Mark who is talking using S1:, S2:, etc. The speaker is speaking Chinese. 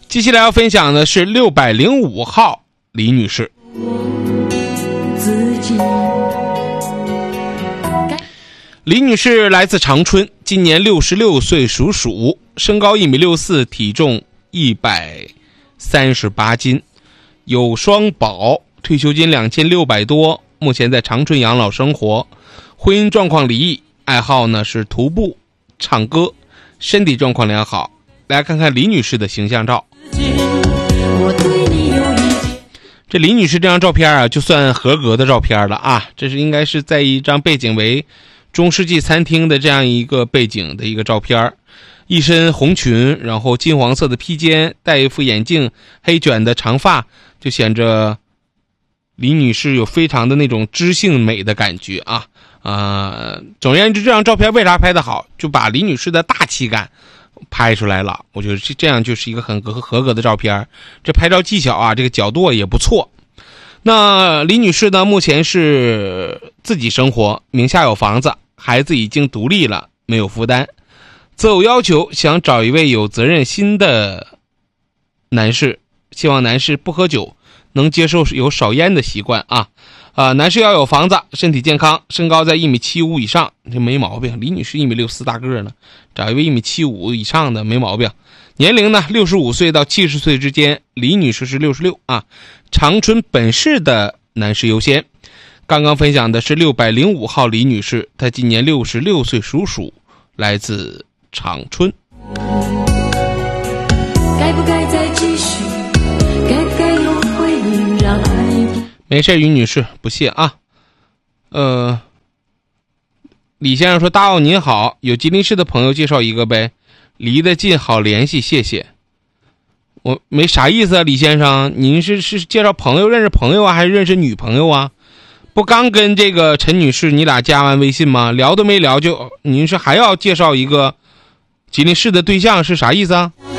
S1: 接下来要分享的是605号李女士。李女士来自长春，今年66岁，属鼠，身高1.64米，体重138斤，有双保，退休金2600多，目前在长春养老生活，婚姻状况离异，爱好呢是徒步、唱歌，身体状况良好。大家看看李女士的形象照。这李女士这张照片啊，就算合格的照片了啊。这是应该是在一张背景为中世纪餐厅的这样一个背景的一个照片，一身红裙，然后金黄色的披肩，戴一副眼镜，黑卷的长发，就显着李女士有非常的那种知性美的感觉啊。总而言之，这张照片为啥拍得好，就把李女士的大气感拍出来了。我觉得这样就是一个很合格的照片。这拍照技巧啊，这个角度也不错。那李女士呢，目前是自己生活，名下有房子，孩子已经独立了，没有负担，择偶要求想找一位有责任心的男士，希望男士不喝酒，能接受有少烟的习惯啊。男士要有房子，身体健康，身高在1.75米以上，这没毛病。李女士1.64米大个呢，找一位1.75米以上的没毛病。年龄呢65岁到70岁之间，李女士是66啊。长春本市的男士优先。刚刚分享的是605号李女士，她今年66岁，属鼠，来自长春。该不该再继续？该不该有回应？让爱没事，于女士，不谢啊。李先生说：“大奥您好，有吉林市的朋友介绍一个呗，离得近好联系，谢谢。”我没啥意思啊，李先生，您是介绍朋友，认识朋友啊，还是认识女朋友啊？不刚跟这个陈女士你俩加完微信吗？聊都没聊就您是还要介绍一个吉林市的对象，是啥意思啊？